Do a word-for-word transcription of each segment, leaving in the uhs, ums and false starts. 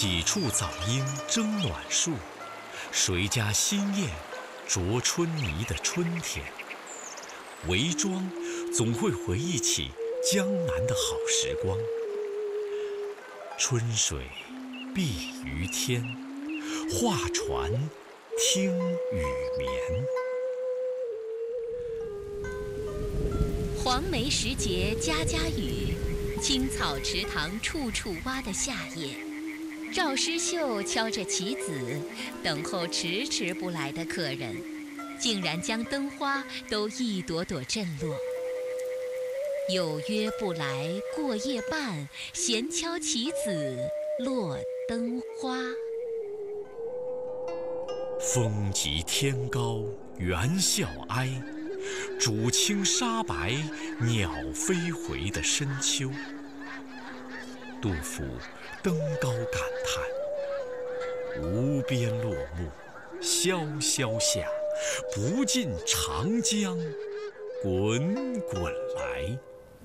几处早莺争暖树，谁家新燕啄春泥的春天。韦庄总会回忆起江南的好时光。春水碧于天，画船听雨眠。 黄梅时节家家雨，青草池塘处处蛙的夏夜，赵诗绣敲着棋子，等候迟迟不来的客人，竟然将灯花都一朵朵震落。有约不来过夜半，闲敲棋子落灯花。 风急天高猿啸哀，渚清沙白鸟飞回的深秋。杜甫登高感叹：无边落木萧萧下，不尽长江滚滚来。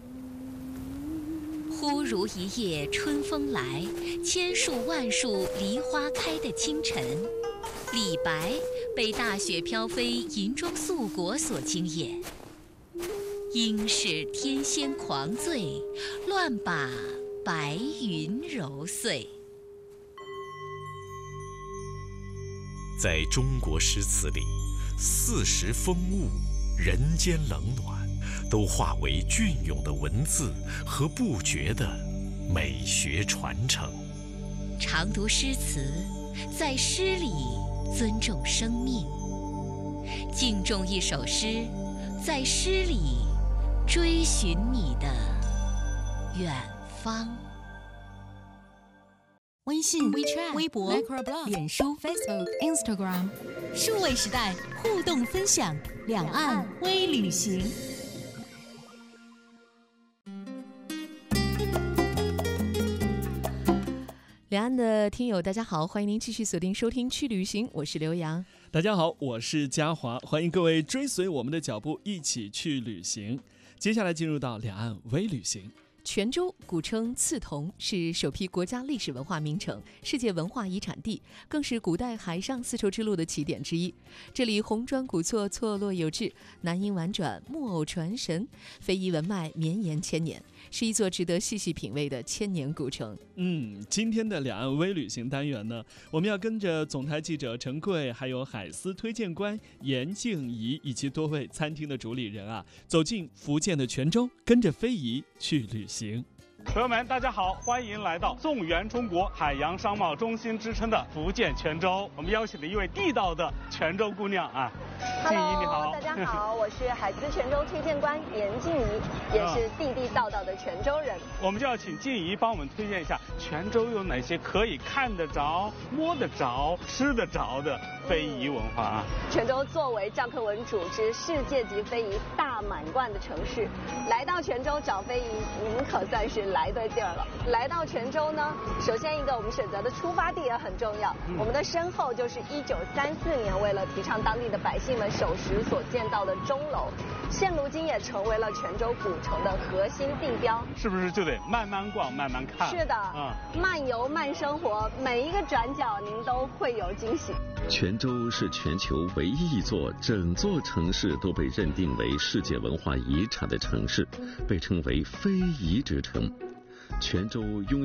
忽如一夜春风来，千树万树梨花开的清晨，李白被大雪飘飞银装素裹所惊艳。应是天仙狂醉，乱把白云揉碎。 在中国诗词里，四时风物、人间冷暖，都化为隽永的文字和不绝的美学传承。 常读诗词，在诗里尊重生命；敬重一首诗，在诗里追寻你的远方。 微信、WeChat、微博、脸书、Facebook、Instagram， 数位时代互动分享，两岸微旅行。 两岸的听友大家好，欢迎您继续锁定收听去旅行，我是刘洋。 大家好，我是嘉华，欢迎各位追随我们的脚步一起去旅行。接下来进入到两岸微旅行。 泉州古称刺桐，是首批国家历史文化名城、世界文化遗产地，更是古代海上丝绸之路的起点之一。这里红砖古厝错落有致，南音婉转，木偶传神，非遗文脉绵延千年，是一座值得细细品味的千年古城。 嗯，今天的两岸微旅行单元呢，我们要跟着总台记者陈贵，还有海丝推荐官严静怡以及多位餐厅的主理人啊，走进福建的泉州，跟着非遗去旅行。 朋友们，大家好，欢迎来到纵圆中国海洋商贸中心之称的福建泉州。我们邀请了一位地道的泉州姑娘啊，静怡你好。 大家好，我是海丝泉州推荐官严静怡，也是地地道道的泉州人。 我们就要请静怡帮我们推荐一下泉州有哪些可以看得着、摸得着、吃得着的非遗文化啊。 泉州作为教科文组织世界级非遗大满贯的城市，来到泉州找非遗，您可算是来对地儿了。来到泉州呢，首先一个我们选择的出发地也很重要，嗯、我们的身后就是一九三四年为了提倡当地的百姓们守时所建造的钟楼，现如今也成为了泉州古城的核心地标。 是不是就得慢慢逛、慢慢看？ 是的，嗯，慢游慢生活，每一个转角您都会有惊喜。 泉州是全球唯一一座整座城市都被认定为世界文化遗产的城市，被称为非遗之城。泉州拥